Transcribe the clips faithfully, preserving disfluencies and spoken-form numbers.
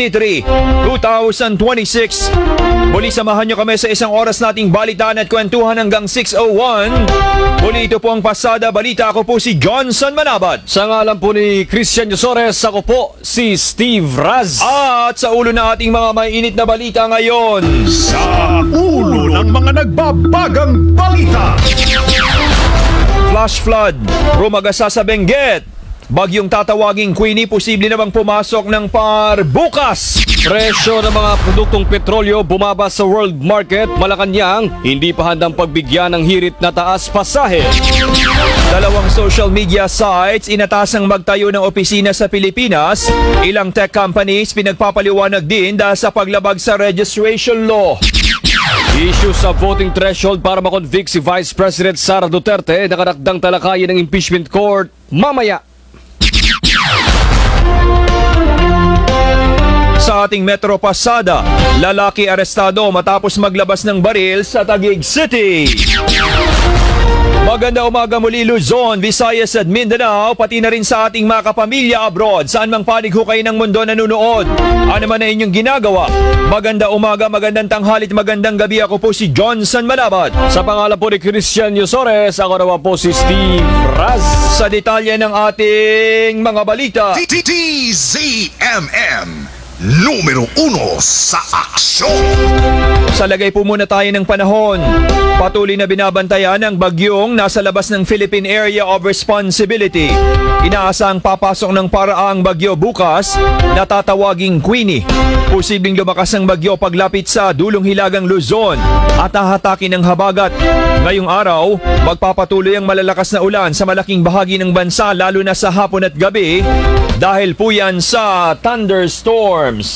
twenty-three, twenty twenty-six. Muli samahan nyo kami sa isang oras nating balitaan at kwentuhan hanggang six oh one. Muli ito po ang Pasada Balita. Ako po si Johnson Manabat. Sa ngalan po ni Christian Yusores, ako po si Steve Raz. At sa ulo na ating mga mainit na balita ngayon, Sa ulo ng mga nagbabagang balita. flash flood, rumagasa sa Benguet. Bagyong tatawaging Queenie, posible na bang pumasok ng par bukas? Presyo ng mga produktong petrolyo bumaba sa world market. Malacanang, hindi pa handang pagbigyan ng hirit na taas pasahe. Dalawang social media sites inatasang magtayo ng opisina sa Pilipinas. Ilang tech companies pinagpapaliwanag din dahil sa paglabag sa registration law. Issue sa voting threshold para makonvict si Vice President Sara Duterte. Nakarakdang talakayin ng impeachment court mamaya. Sa ating Metro Pasada, lalaki arestado matapos maglabas ng baril sa Taguig City. Maganda umaga muli Luzon, Visayas at Mindanao, pati na rin sa ating mga kapamilya abroad. Saan mang panig ho kayo ng mundo nanunood? Ano man na inyong ginagawa? Maganda umaga, magandang tanghali at magandang gabi. Ako po si Johnson Manabat. Sa pangalan po ni Christian Yusores, ako naman po si Steve Raz. Sa detalye ng ating mga balita, T Z M M, numero uno sa aksyon. sa lagay po muna tayo ng panahon. Patuloy na binabantayan ang bagyong nasa labas ng Philippine Area of Responsibility. Inaasang papasok ng paraang bagyo bukas na tatawaging Queenie. Posibleng lumakas ang bagyo paglapit sa dulong hilagang Luzon at hahatakin ng habagat. Ngayong araw, magpapatuloy ang malalakas na ulan sa malaking bahagi ng bansa lalo na sa hapon at gabi dahil po yan sa thunderstorms.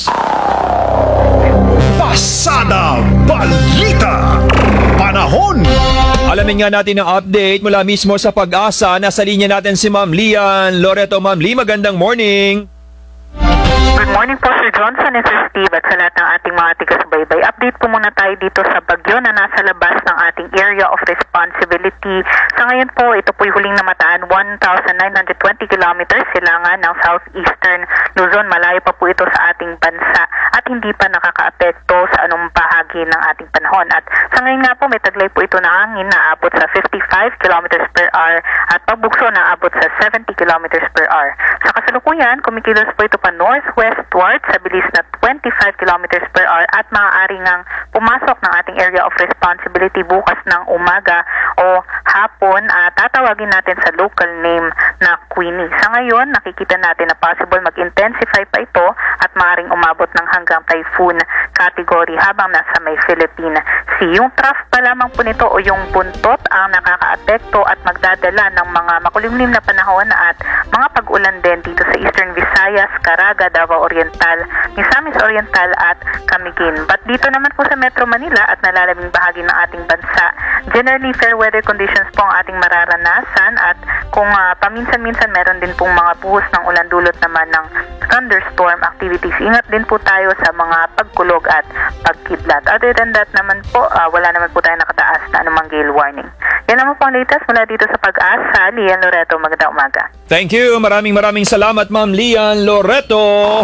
Pasada Balita. Panahon. Alamin nga natin ang update mula mismo sa Pag-asa. Nasa linya natin si Ma'am Lian Loreto. Ma'am Lee, magandang morning. Good morning po Sir Johnson and Sir Steve at sa lahat ng ating mga tigas-baybay. Update po muna tayo dito sa bagyo na nasa labas ng ating area of responsibility. Sa ngayon po, ito po'y huling namataan one thousand nine hundred twenty kilometers silangan ng southeastern Luzon. Malayo pa po ito sa ating bansa at hindi pa nakakaapekto sa anong bahagi ng ating panahon. At sa ngayon nga po, may taglay po ito na hangin na abot sa fifty-five kilometers per hour at pabugso na abot sa seventy kilometers per hour. Sa kasalukuyan, kumikilos po ito pa northwestward sa bilis na twenty-five kilometers per hour at maaari ngang pumasok ng ating area of responsibility bukas ng umaga o hapon at tatawagin natin sa local name na Queenie. Sa ngayon, nakikita natin na possible mag-intensify pa ito at maaaring umabot ng hanggang typhoon category habang nasa may Philippine Sea. Yung trough pa lamang po nito o yung buntot ang nakakaapekto at magdadala ng mga makulimlim na panahon at mga pag-ulan din dito sa Eastern Visayas, Caraga, Davao Oriental, Misamis Oriental at Camiguin. But dito naman po sa Metro Manila at nalalabing bahagi ng ating bansa, generally fair weather conditions po ang ating mararanasan at kung uh, paminsan-minsan meron din pong mga buhos ng ulan dulot naman ng thunderstorm activities. Ingat din po tayo sa mga pagkulog at pagkidlat. Other than that naman po, uh, wala naman po tayo nakataas na anumang gale warning. Yan naman po ang latest mula dito sa Pag-asa. Lian Loreto, magandang umaga. Thank you. Maraming maraming salamat Ma'am Lian Loreto.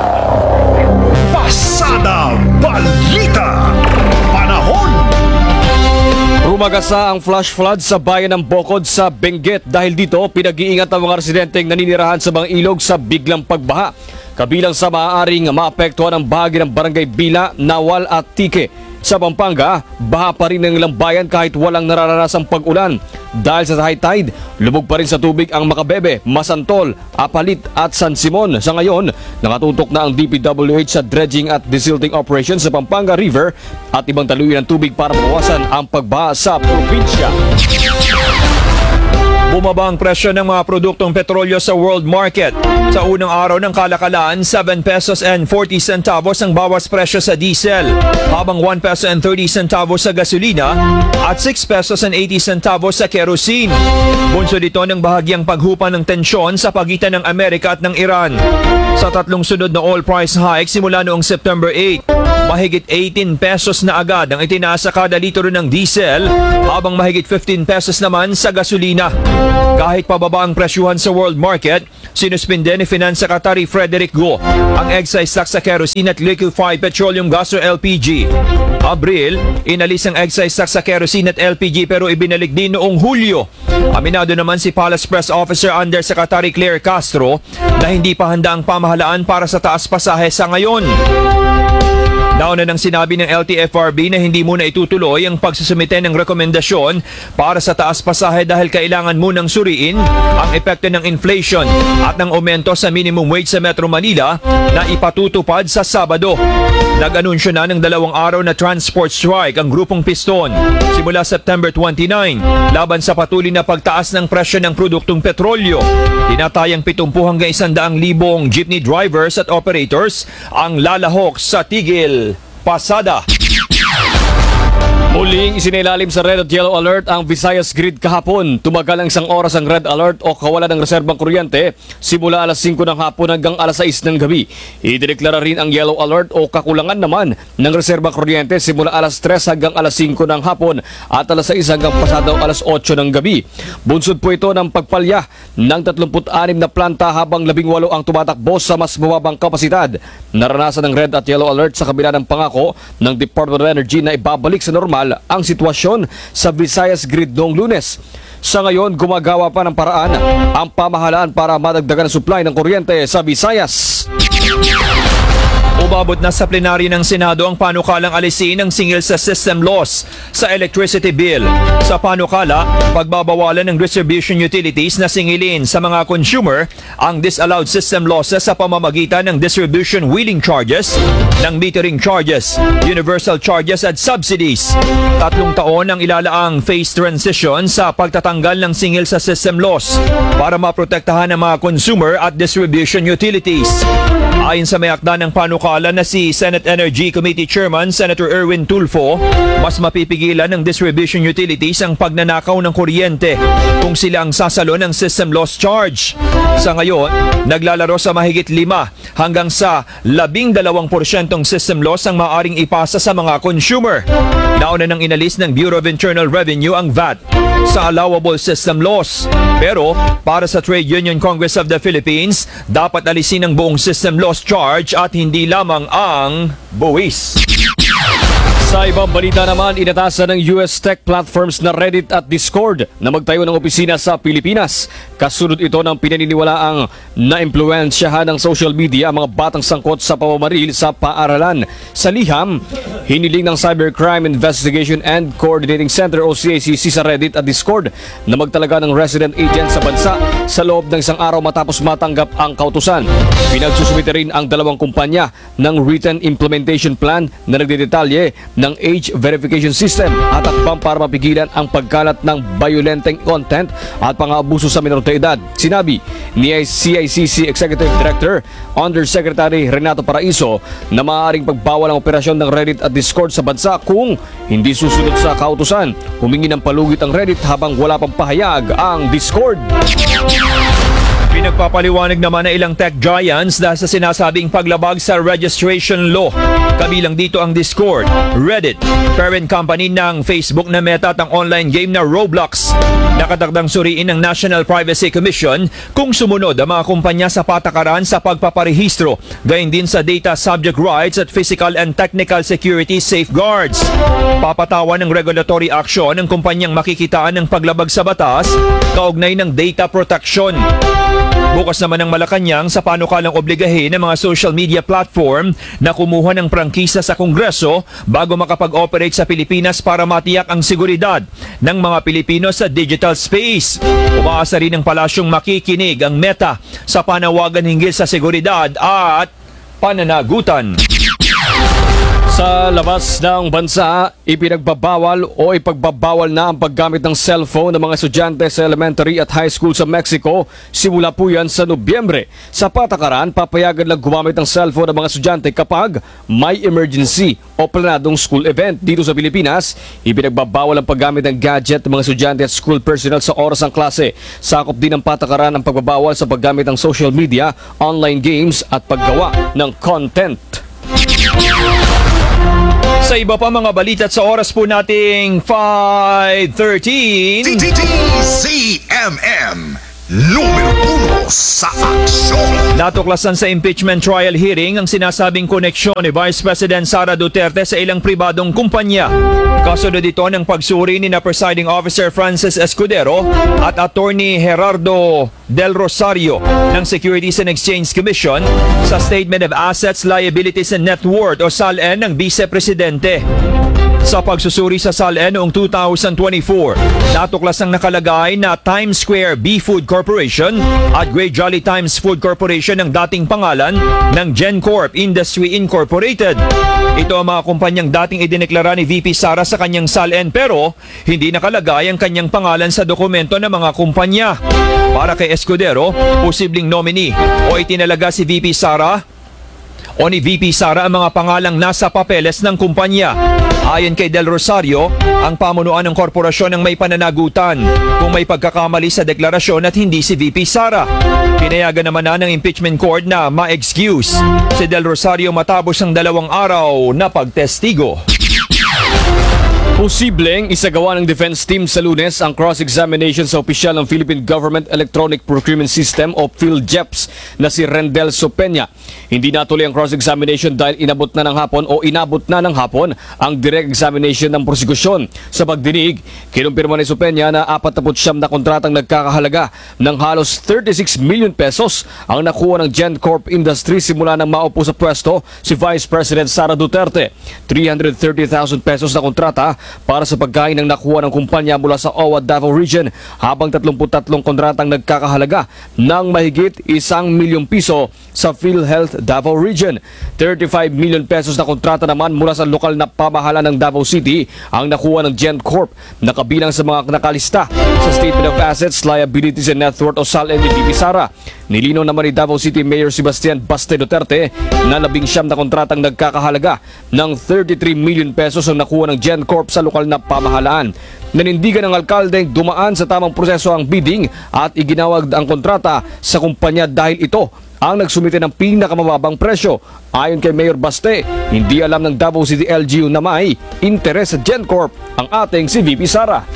Pasada Balita. Panahon. Rumagasa ang flash flood sa bayan ng Bocod sa Benguet. Dahil dito, pinag-iingat ang mga residenteng naninirahan sa mga ilog sa biglang pagbaha. Kabilang sa maaaring maapektuhan ang bahagi ng Barangay Bila, Nawal at Tike. Sa Pampanga, baha pa rin ng ilang bayan kahit walang nararanasang pag-ulan. Dahil sa high tide, lubog pa rin sa tubig ang Makabebe, Masantol, Apalit at San Simon. Sa ngayon, nakatutok na ang D P W H sa dredging at desilting operations sa Pampanga River at ibang taluyan ng tubig para mabawasan ang pagbaha sa probinsya. Bumaba ang presyo ng mga produktong petrolyo sa world market. Sa unang araw ng kalakalan, seven pesos and forty centavos ang bawas presyo sa diesel, habang one peso and thirty centavos sa gasolina at six pesos and eighty centavos sa kerosene. Bunso dito ng bahagyang paghupa ng tensyon sa pagitan ng Amerika at ng Iran. Sa tatlong sunod na oil price hike simula noong September eight, mahigit eighteen pesos na agad ang itinaas sa kada litro ng diesel, habang mahigit fifteen pesos naman sa gasolina. Kahit pababa ang presyuhan sa world market, sinuspinde ni Finance Secretary Frederick Go ang excise tax sa kerosene at liquefied petroleum gas o L P G. Abril, inalis ang excise tax sa kerosene at L P G pero ibinalik din noong Hulyo. Aminado naman si Palace Press Officer Undersecretary Claire Castro na hindi pa handa ang pamahalaan para sa taas pasahe sa ngayon. Nauna nang sinabi ng L T F R B na hindi muna itutuloy ang pagsusumite ng rekomendasyon para sa taas pasahe dahil kailangan munang suriin ang epekto ng inflation at ng aumento sa minimum wage sa Metro Manila na ipatutupad sa Sabado. Nag-anunsyo na ng dalawang araw na transport strike ang grupong Piston simula September twenty-nine laban sa patuloy na pagtaas ng presyo ng produktong petrolyo. Tinatayang pitumpu hanggang isandaang libong jeepney drivers at operators ang lalahok sa tigil pasada. Muling isinailalim sa Red at Yellow Alert ang Visayas Grid kahapon. Tumagal ang isang oras ang Red Alert o kawalan ng reserbang kuryente simula alas singko ng hapon hanggang alas sais ng gabi. Idineklara rin ang Yellow Alert o kakulangan naman ng reserbang kuryente simula alas tres hanggang alas singko ng hapon at alas sais hanggang pasado alas otso ng gabi. Bunsod po ito ng pagpalya ng tatlumpu't anim na planta habang labing walo ang tumatakbo sa mas mababang kapasidad. Naranasan ng Red at Yellow Alert sa kabila ng pangako ng Department of Energy na ibabalik sa normal ang sitwasyon sa Visayas Grid noong Lunes. Sa ngayon, gumagawa pa ng paraan ang pamahalaan para madagdagan ang supply ng kuryente sa Visayas. Umabot na sa plenaryo ng Senado ang panukalang alisin ng singil sa system loss sa electricity bill. Sa panukala, pagbabawalan ng distribution utilities na singilin sa mga consumer ang disallowed system losses sa pamamagitan ng distribution wheeling charges, ng metering charges, universal charges at subsidies. Tatlong taon ang ilalaang phase transition sa pagtatanggal ng singil sa system loss para maprotektahan ang mga consumer at distribution utilities. Ayon sa may akda ng panukala na si Senate Energy Committee Chairman Senator Erwin Tulfo, mas mapipigilan ng distribution utilities ang pagnanakaw ng kuryente kung sila ang sasalo ng system loss charge. Sa ngayon, naglalaro sa mahigit lima hanggang sa labing dalawang porsyentong system loss ang maaring ipasa sa mga consumer. Nauna nang inalis ng Bureau of Internal Revenue ang V A T sa allowable system loss. Pero para sa Trade Union Congress of the Philippines, dapat alisin ang buong system loss charge at hindi lamang ang buwis. Sa ibang balita naman, inatasan ng U S tech platforms na Reddit at Discord na magtayo ng opisina sa Pilipinas. Kasunod ito ng pinaniniwalaang na-impluensyahan ng social media ang mga batang sangkot sa pamamaril sa paaralan. Sa liham, hiniling ng Cybercrime Investigation and Coordinating Center o C I C C sa Reddit at Discord na magtalaga ng resident agent sa bansa sa loob ng isang araw matapos matanggap ang kautusan. Pinagsusumite rin ang dalawang kumpanya ng written implementation plan na nagdedetalye ng age verification system at akbang para mapigilan ang pagkalat ng violenteng content at pang-aabuso sa minor de edad. Sinabi ni C I C C Executive Director Undersecretary Renato Paraiso na maaaring pagbawal ang operasyon ng Reddit at Discord sa bansa kung hindi susunod sa kautusan. Humingi ng palugit ang Reddit habang wala pang pahayag ang Discord. Pinagpapaliwanag naman ng ilang tech giants dahil sa sinasabing paglabag sa registration law. Kabilang dito ang Discord, Reddit, parent company ng Facebook na Meta at ang online game na Roblox. Nakatagdang suriin ng National Privacy Commission kung sumunod ang mga kumpanya sa patakaran sa pagpaparehistro, gayon din sa data subject rights at physical and technical security safeguards. Papatawan ng regulatory action ng kumpanyang makikitaan ng paglabag sa batas kaugnay ng data protection. Bukas naman ng Malacanang sa panukalang obligahin ng mga social media platform na kumuha ng prangkisa sa Kongreso bago makapag-operate sa Pilipinas para matiyak ang seguridad ng mga Pilipino sa digital space. Umaasa rin ng palasyong makikinig ang Meta sa panawagan hinggil sa seguridad at pananagutan. Sa labas ng bansa, ipinagbabawal o ipagbabawal na ang paggamit ng cellphone ng mga estudyante sa elementary at high school sa Mexico. Simula po yan sa Nobyembre. Sa patakaran, papayagan lang gumamit ng cellphone ng mga estudyante kapag may emergency o planadong school event. Dito sa Pilipinas, ipinagbabawal ang paggamit ng gadget ng mga estudyante at school personnel sa oras ng klase. Sakop din ng patakaran ang pagbabawal sa paggamit ng social media, online games at paggawa ng content. Sa iba pa mga balita at sa oras po nating five thirteen, T T T C M M Numero uno sa aksyon. Natuklasan sa impeachment trial hearing ang sinasabing koneksyon ni Vice President Sara Duterte sa ilang pribadong kumpanya. Kasunod ito ng pagsuri ni na Presiding Officer Francis Escudero at Attorney Gerardo Del Rosario ng Securities and Exchange Commission sa Statement of Assets, Liabilities and Net Worth o S A L N ng Vice Presidente. Sa pagsusuri sa S A L N noong two thousand twenty-four, natuklas ang nakalagay na Times Square B-Food Corporation at Great Jolly Times Food Corporation ang dating pangalan ng GenCorp Industry Incorporated. Ito ang mga kumpanyang dating idineklara ni V P Sara sa kanyang S A L N pero hindi nakalagay ang kanyang pangalan sa dokumento ng mga kumpanya. Para kay Escudero, posibleng nominee o itinalaga si V P Sara o ni V P Sara ang mga pangalang nasa papeles ng kumpanya. Ayon kay Del Rosario, ang pamunuan ng korporasyon ang may pananagutan kung may pagkakamali sa deklarasyon at hindi si V P Sara. Pinayagan naman na ng impeachment court na ma-excuse si Del Rosario matapos ang dalawang araw na pagtestigo. Posibleng isagawa ng defense team sa Lunes ang cross-examination sa opisyal ng Philippine Government Electronic Procurement System o PhilGEPS na si Rendel Sopenya. Hindi natuloy ang cross-examination dahil inabot na ng hapon o inabot na ng hapon ang direct examination ng prosekusyon. Sa pagdinig, kinumpirma ni Sopenya na forty-nine na kontratang nagkakahalaga ng halos thirty-six million pesos ang nakuha ng GenCorp Industry simula nang maupo sa pwesto si Vice President Sara Duterte. three hundred thirty thousand pesos na kontrata para sa pagkain ng nakuha ng kumpanya mula sa O W A Davao Region, habang thirty-three kontratang nagkakahalaga ng mahigit isang milyong piso sa PhilHealth Davao Region. thirty-five million pesos na kontrata naman mula sa lokal na pamahalaan ng Davao City ang nakuha ng GenCorp na kabilang sa mga nakalista sa Statement of Assets, Liabilities and Net Worth o S A L N ni V P Sara. Nilino naman ni Davao City Mayor Sebastian Baste Duterte na labing siyam na kontratang nagkakahalaga ng thirty-three million pesos ang nakuha ng GenCorp sa lokal na pamahalaan. Nanindigan ng alkalde dumaan sa tamang proseso ang bidding at iginawag ang kontrata sa kumpanya dahil ito ang nagsumite ng pinakamababang presyo. Ayon kay Mayor Baste, hindi alam ng Davao City L G U na may interes sa GenCorp ang ating si V P Sara.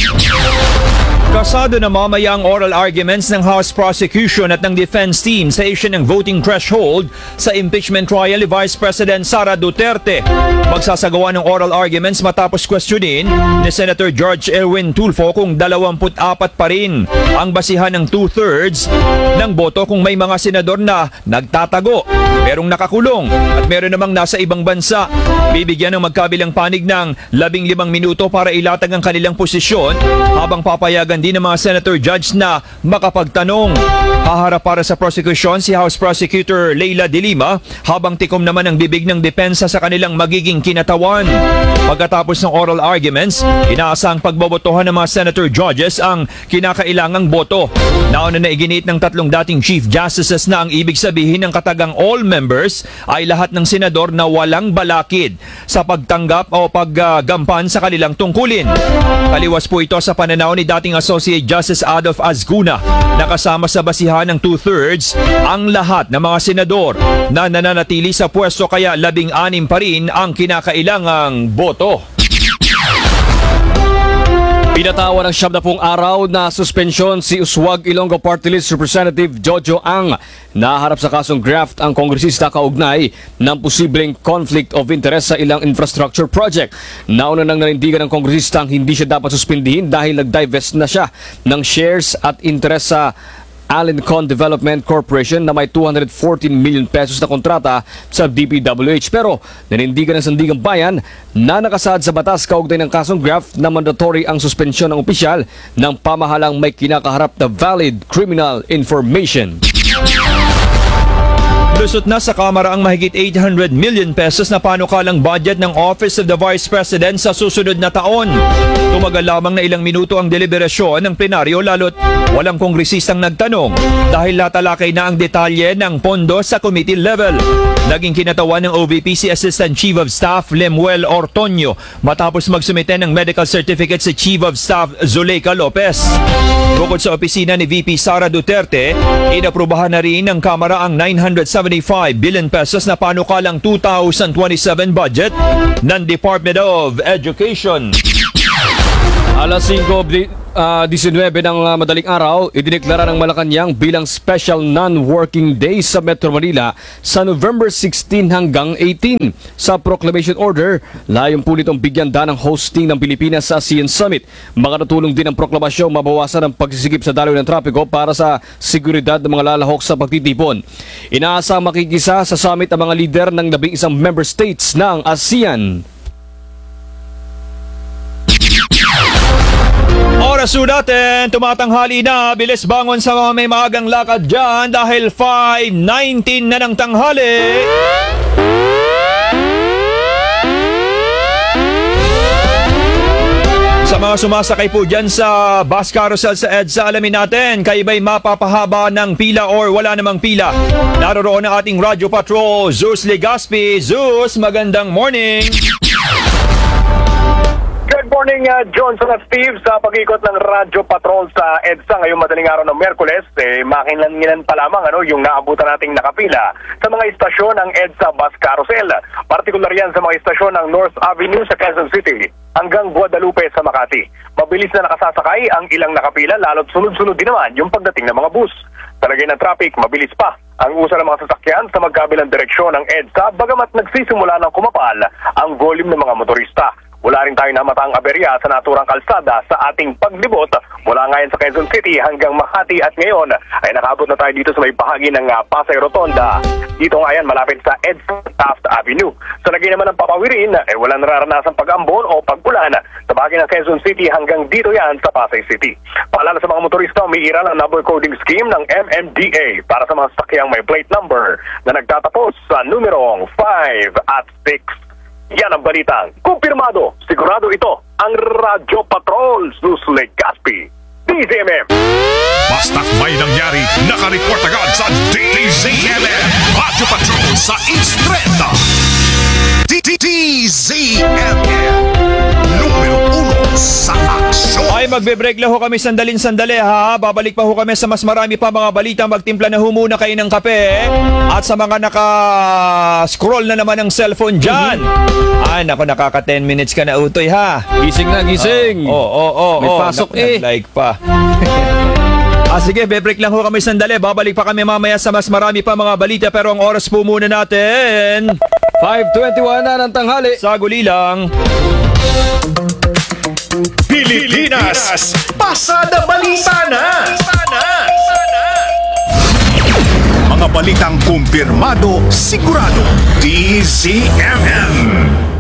Kasado na mamaya ang oral arguments ng House Prosecution at ng Defense Team sa issue ng voting threshold sa impeachment trial ni Vice President Sara Duterte. Magsasagawa ng oral arguments matapos questionin ni Senator George Erwin Tulfo kung twenty-four pa rin ang basihan ng two-thirds ng boto kung may mga senador na nagtatago, merong nakakulong at meron namang nasa ibang bansa. Bibigyan ng magkabilang panig ng labing limang minuto para ilatag ang kanilang posisyon habang papayagan din ng mga senator judge na makapagtanong. Haharap para sa prosecution si House Prosecutor Leila De Lima habang tikom naman ang bibig ng depensa sa kanilang magiging kinatawan. Pagkatapos ng oral arguments, inaasang pagbobotohan ng mga senator judges ang kinakailangang boto. Nauna na iginit ng tatlong dating Chief Justices na ang ibig sabihin ng katagang all members ay lahat ng senador na walang balakid sa pagtanggap o paggampan sa kanilang tungkulin. Taliwas po ito sa pananaw ni dating Associate Justice Adolf Azcuna na kasama sa basihan ng two-thirds ang lahat ng mga senador na nananatili sa pwesto kaya labing-anim pa rin ang kinakailangang boto. Pinatawan ng siyam na pung araw na suspensyon si Uswag Ilonggo Party List Representative Jojo Ang. Naharap sa kasong graft ang kongresista kaugnay ng posibleng conflict of interest sa ilang infrastructure project. Nauna nang nanindigan ng kongresista ang hindi siya dapat suspindihin dahil nag-divest na siya ng shares at interest sa Alencon Development Corporation na may two hundred fourteen million pesos na kontrata sa D P W H. Pero nanindigan ng Sandigang Bayan na nakasaad sa batas kaugnay ng kasong graft na mandatory ang suspensyon ng opisyal ng pamahalang may kinakaharap na valid criminal information. Lusot na sa Kamara ang mahigit eight hundred million pesos na panukalang budget ng Office of the Vice President sa susunod na taon. Tumagal lamang na ilang minuto ang deliberasyon ng plenaryo lalo't walang kongresistang nagtanong dahil natalakay na ang detalye ng pondo sa committee level. Naging kinatawan ng O V P si Assistant Chief of Staff Lemuel Ortonio matapos magsumite ng medical certificate si Chief of Staff Zuleika Lopez. Bukod sa opisina ni V P Sara Duterte, inaprubahan na rin ng Kamara ang nine hundred seventy-five billion pesos na panukalang two thousand twenty-seven budget ng Department of Education. Alas singko, ah, nineteen ng ah, madaling araw, idineklara ng Malacanang bilang Special Non-Working Day sa Metro Manila sa November sixteen hanggang eighteen. Sa Proclamation Order, layong po nitong bigyan daan ng hosting ng Pilipinas sa ASEAN Summit. Makatutulong din ang proklamasyong mabawasan ang pagsisigip sa daloy ng trapiko para sa seguridad ng mga lalahok sa pagtitipon. Inaasang makikisa sa summit ang mga lider ng labing isang member states ng ASEAN. Oras po natin, tumatanghali na, bilis bangon sa mga may maagang lakad dyan dahil five nineteen na ng tanghali. Sa mga sumasakay po dyan sa bus carousel sa EDSA, alamin natin, kayo ba'y mapapahaba ng pila or wala namang pila? Naroroon ang ating Radyo Patrol, Zeus Legaspi. Zeus, magandang morning! Good morning, uh, Johnson at Steve. Sa pag-ikot ng Radyo Patrol sa EDSA ngayong madaling araw ng Miyerkules, eh, makinlanginan pa lamang ano, yung naabutan nating nakapila sa mga istasyon ng EDSA Bus Carousel. Partikular yan sa mga istasyon ng North Avenue sa Quezon City hanggang Guadalupe sa Makati. Mabilis na nakasasakay ang ilang nakapila, lalo't sunod-sunod din naman yung pagdating ng mga bus. Talagay ng traffic, mabilis pa ang uso ng mga sasakyan sa magkabilang direksyon ng EDSA, bagamat nagsisimula ng kumapal ang volume ng mga motorista. Wala rin tayong namatang aberya sa naturang kalsada sa ating paglibot mula ngayon sa Quezon City hanggang Makati, at ngayon ay nakabot na tayo dito sa may bahagi ng uh, Pasay Rotonda. Dito nga yan malapit sa EDSA Taft Avenue. Sa lagay naman ng papawirin, eh, walang nararanasang pag-ambon o pag-ulan sa bahagi ng Quezon City hanggang dito yan sa Pasay City. Paalala sa mga motorista, may iral ang number coding scheme ng M M D A para sa mga sasakyang may plate number na nagtatapos sa numerong five at six. Yan ang balitang kumpirmado, sigurado ito ang Radyo Patrol, Zeus Legaspi, D Z M M. Basta't may nangyari, nakareport agad sa D Z M M. Radyo Patrol sa Instreta. D Z M M. Numero uno sa aksyon. Ay, magbe-break lang ho kami sandalin-sandali ha. Babalik pa ho kami sa mas marami pa mga balita. Magtimpla na ho muna kayo ng kape. At sa mga naka-scroll na naman ng cellphone dyan. Ay, naku, nakaka ten minutes ka na utoy ha. Gising na, gising! Oo, oo, oo. May pasok eh. Like pa. Ah, sige, be-break lang ho kami sandali. Babalik pa kami mamaya sa mas marami pa mga balita. Pero ang oras po muna natin, five twenty-one na ng tanghali. sa guli lang. Pilipinas, pasada balita na. Mga balitang kumpirmado, sigurado. D Z M M.